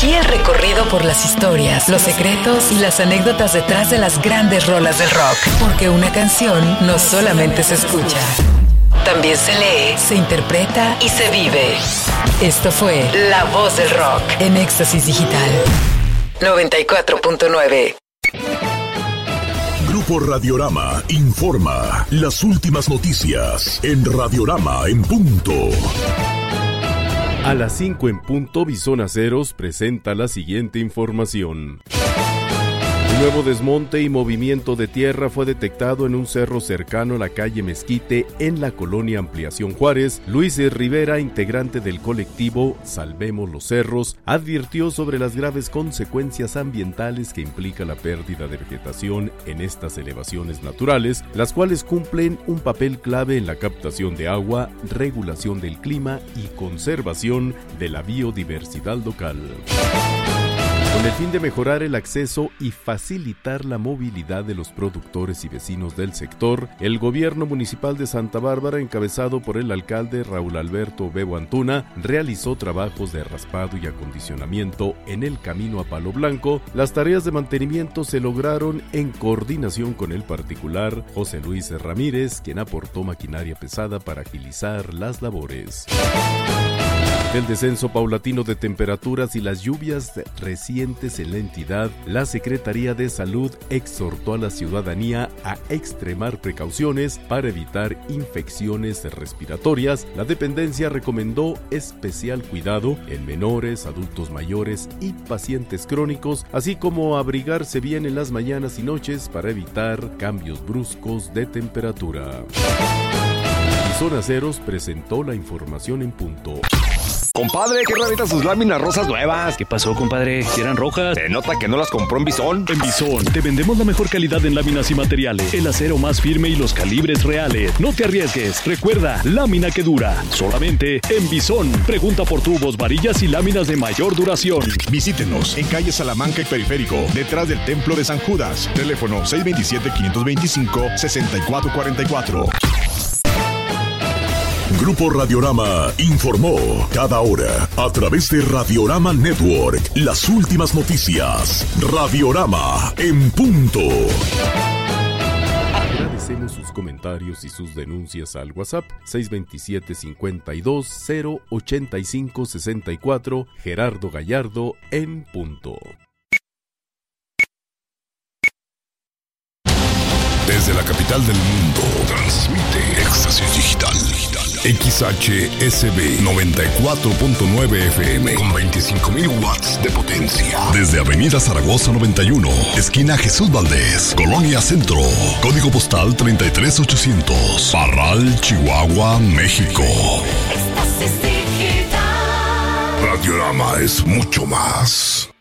aquí el recorrido por las historias, los secretos y las anécdotas detrás de las grandes rolas del rock. Porque una canción no solamente se escucha, también se lee, se interpreta y se vive. Esto fue La Voz del Rock en Éxtasis Digital 94.9. Grupo Radiorama informa las últimas noticias en Radiorama en punto. A las 5 en punto, Bison Aceros presenta la siguiente información. Un nuevo desmonte y movimiento de tierra fue detectado en un cerro cercano a la calle Mezquite en la colonia Ampliación Juárez. Luis Rivera, integrante del colectivo Salvemos los Cerros, advirtió sobre las graves consecuencias ambientales que implica la pérdida de vegetación en estas elevaciones naturales, las cuales cumplen un papel clave en la captación de agua, regulación del clima y conservación de la biodiversidad local. Con el fin de mejorar el acceso y facilitar la movilidad de los productores y vecinos del sector, el gobierno municipal de Santa Bárbara, encabezado por el alcalde Raúl Alberto Bebo Antuna, realizó trabajos de raspado y acondicionamiento en el camino a Palo Blanco. Las tareas de mantenimiento se lograron en coordinación con el particular José Luis Ramírez, quien aportó maquinaria pesada para agilizar las labores. El descenso paulatino de temperaturas y las lluvias recientes en la entidad, la Secretaría de Salud exhortó a la ciudadanía a extremar precauciones para evitar infecciones respiratorias. La dependencia recomendó especial cuidado en menores, adultos mayores y pacientes crónicos, así como abrigarse bien en las mañanas y noches para evitar cambios bruscos de temperatura. Bison Aceros presentó la información en punto. Compadre, qué raritas sus láminas rosas nuevas. ¿Qué pasó, compadre? ¿Si eran rojas? Se nota que no las compró en Bison. En Bison te vendemos la mejor calidad en láminas y materiales, el acero más firme y los calibres reales. No te arriesgues. Recuerda, lámina que dura. Solamente en Bison. Pregunta por tubos, varillas y láminas de mayor duración. Visítenos en calle Salamanca y Periférico, detrás del Templo de San Judas. Teléfono 627-525-6444. Grupo Radiorama informó cada hora a través de Radiorama Network las últimas noticias. Radiorama en punto. Agradecemos sus comentarios y sus denuncias al WhatsApp 627-52-085-64. Gerardo Gallardo en punto. Desde la capital del mundo, transmite Éxtasis Digital. XHSB 94.9 FM con 25.000 watts de potencia. Desde Avenida Zaragoza 91, esquina Jesús Valdés, Colonia Centro. Código postal 33800. Parral, Chihuahua, México. Radiorama es mucho más.